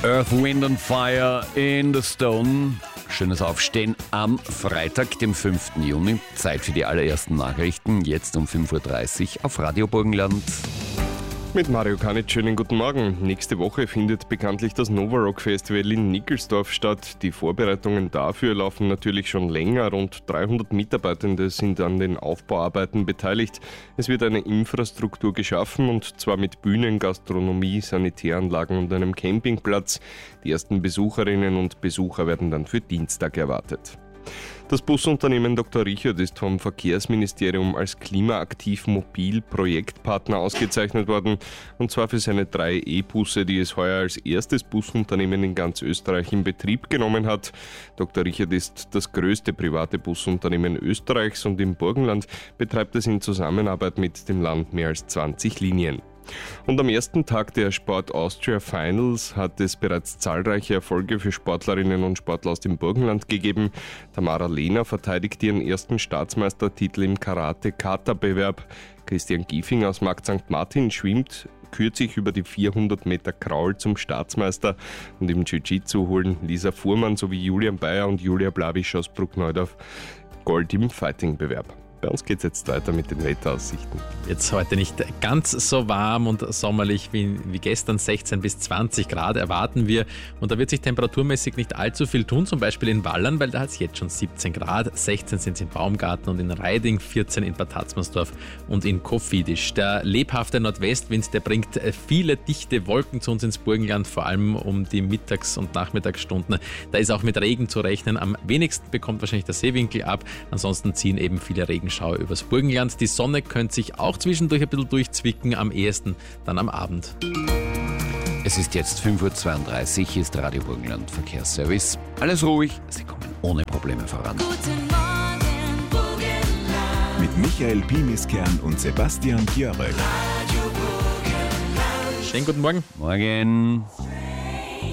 Earth, Wind and Fire in the Stone. Schönes Aufstehen am Freitag, dem 5. Juni. Zeit für die allerersten Nachrichten, jetzt um 5.30 Uhr auf Radio Burgenland. Mit Mario Kanitsch, schönen guten Morgen. Nächste Woche findet bekanntlich das Nova Rock Festival in Nickelsdorf statt. Die Vorbereitungen dafür laufen natürlich schon länger. Rund 300 Mitarbeitende sind an den Aufbauarbeiten beteiligt. Es wird eine Infrastruktur geschaffen, und zwar mit Bühnen, Gastronomie, Sanitäranlagen und einem Campingplatz. Die ersten Besucherinnen und Besucher werden dann für Dienstag erwartet. Das Busunternehmen Dr. Richard ist vom Verkehrsministerium als klimaaktiv mobil Projektpartner ausgezeichnet worden, und zwar für seine 3 E-Busse, die es heuer als erstes Busunternehmen in ganz Österreich in Betrieb genommen hat. Dr. Richard ist das größte private Busunternehmen Österreichs, und im Burgenland betreibt es in Zusammenarbeit mit dem Land mehr als 20 Linien. Und am ersten Tag der Sport Austria Finals hat es bereits zahlreiche Erfolge für Sportlerinnen und Sportler aus dem Burgenland gegeben. Tamara Lehner verteidigt ihren ersten Staatsmeistertitel im Karate-Kata-Bewerb. Christian Giefing aus Markt St. Martin schwimmt kürzlich über die 400 Meter Kraul zum Staatsmeister, und im Jiu-Jitsu holen Lisa Fuhrmann sowie Julian Bayer und Julia Blavisch aus Bruckneudorf Gold im Fighting-Bewerb. Bei uns geht es jetzt weiter mit den Wetteraussichten. Jetzt heute nicht ganz so warm und sommerlich wie gestern, 16 bis 20 Grad erwarten wir. Und da wird sich temperaturmäßig nicht allzu viel tun, zum Beispiel in Wallern, weil da hat es jetzt schon 17 Grad, 16 sind es in Baumgarten und in Reiding, 14 in Bad Hatzmannsdorf und in Koffidisch. Der lebhafte Nordwestwind, der bringt viele dichte Wolken zu uns ins Burgenland, vor allem um die Mittags- und Nachmittagsstunden. Da ist auch mit Regen zu rechnen. Am wenigsten bekommt wahrscheinlich der Seewinkel ab, ansonsten ziehen eben viele Regenschauer übers Burgenland. Die Sonne könnte sich auch zwischendurch ein bisschen durchzwicken, am ehesten dann am Abend. Es ist jetzt 5.32 Uhr, hier ist Radio Burgenland Verkehrsservice. Alles ruhig, Sie kommen ohne Probleme voran. Guten Morgen, Burgenland. Mit Michael Pimiskern und Sebastian Kjörek. Radio Burgenland. Schönen guten Morgen. Morgen.